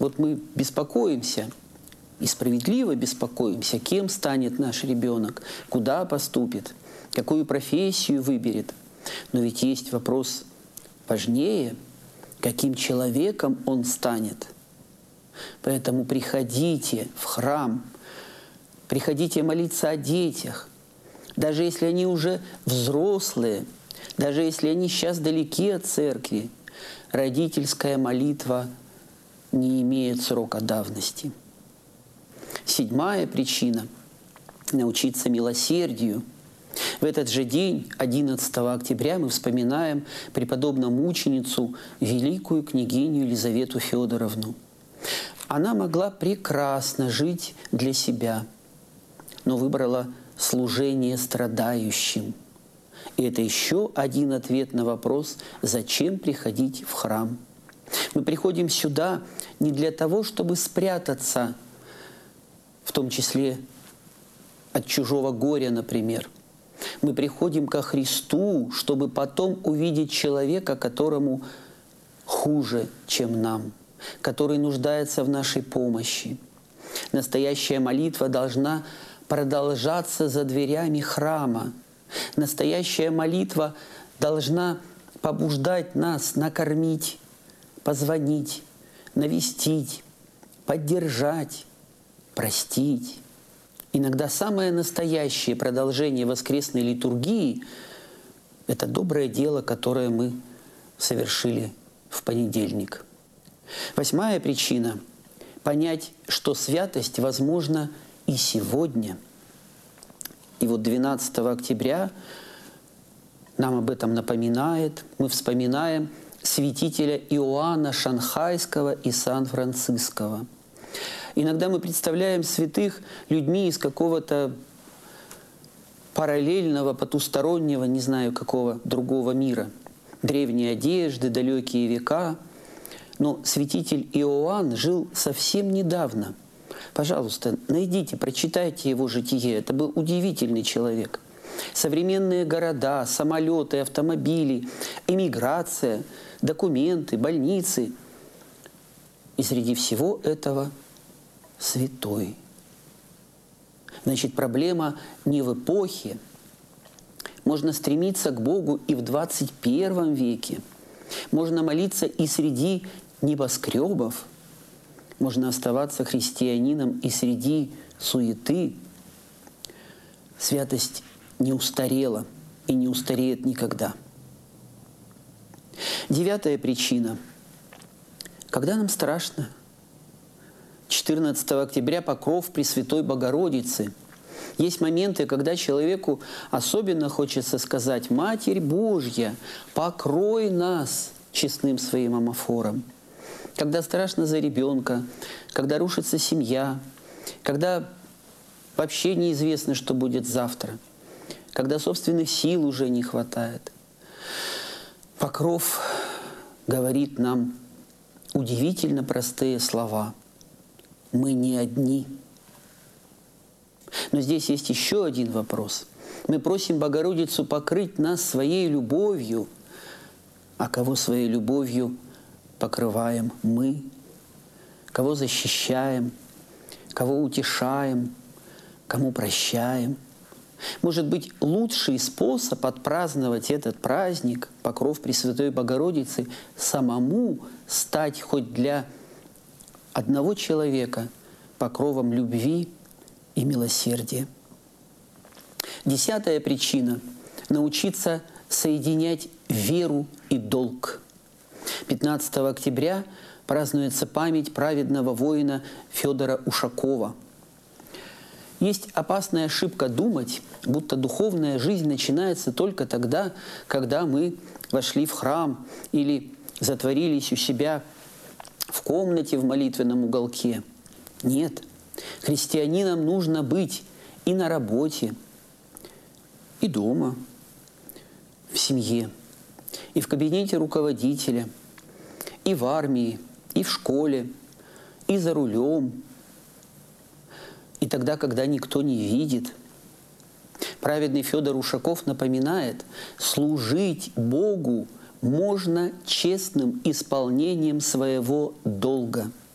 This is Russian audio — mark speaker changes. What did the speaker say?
Speaker 1: Вот мы беспокоимся, и справедливо беспокоимся, кем станет наш ребенок, куда поступит, какую профессию выберет. Но ведь есть вопрос важнее, каким человеком он станет. Поэтому приходите в храм, приходите молиться о детях, даже если они уже взрослые, даже если они сейчас далеки от церкви. Родительская молитва не имеет срока давности. 7-я причина – научиться милосердию. В этот же день, 11 октября, мы вспоминаем преподобную мученицу, великую княгиню Елизавету Федоровну. Она могла прекрасно жить для себя, но выбрала служение страдающим. И это еще один ответ на вопрос, зачем приходить в храм. Мы приходим сюда не для того, чтобы спрятаться, в том числе от чужого горя, например. Мы приходим ко Христу, чтобы потом увидеть человека, которому хуже, чем нам, который нуждается в нашей помощи. Настоящая молитва должна продолжаться за дверями храма. Настоящая молитва должна побуждать нас накормить, позвонить, навестить, поддержать, простить. Иногда самое настоящее продолжение воскресной литургии – это доброе дело, которое мы совершили в понедельник. 8-я причина – понять, что святость возможна и сегодня. И вот 12 октября нам об этом напоминает, мы вспоминаем святителя Иоанна Шанхайского и Сан-Франциского. Иногда мы представляем святых людьми из какого-то параллельного, потустороннего, не знаю какого другого мира. Древние одежды, далекие века. Но святитель Иоанн жил совсем недавно. Пожалуйста, найдите, прочитайте его житие. Это был удивительный человек. Современные города, самолеты, автомобили, эмиграция, документы, больницы. И среди всего этого святой. Значит, проблема не в эпохе. Можно стремиться к Богу и в 21 веке. Можно молиться и среди небоскребов. Можно оставаться христианином и среди суеты. Святость не устарела и не устареет никогда. 9-я причина. Когда нам страшно? 14 октября покров Пресвятой Богородицы. Есть моменты, когда человеку особенно хочется сказать: «Матерь Божья, покрой нас честным своим омофором». Когда страшно за ребенка, когда рушится семья, когда вообще неизвестно, что будет завтра, когда собственных сил уже не хватает. Покров говорит нам удивительно простые слова. Мы не одни. Но здесь есть еще один вопрос. Мы просим Богородицу покрыть нас своей любовью. А кого своей любовью покрываем мы? Кого защищаем? Кого утешаем? Кому прощаем? Может быть, лучший способ отпраздновать этот праздник, покров Пресвятой Богородицы, самому стать хоть для одного человека покровом любви и милосердия. 10-я причина – научиться соединять веру и долг. 15 октября празднуется память праведного воина Федора Ушакова. Есть опасная ошибка думать, будто духовная жизнь начинается только тогда, когда мы вошли в храм или затворились у себя в комнате в молитвенном уголке. Нет, христианинам нужно быть и на работе, и дома, в семье, и в кабинете руководителя, и в армии, и в школе, и за рулем, и тогда, когда никто не видит. Праведный Федор Ушаков напоминает, служить Богу можно честным исполнением своего долга.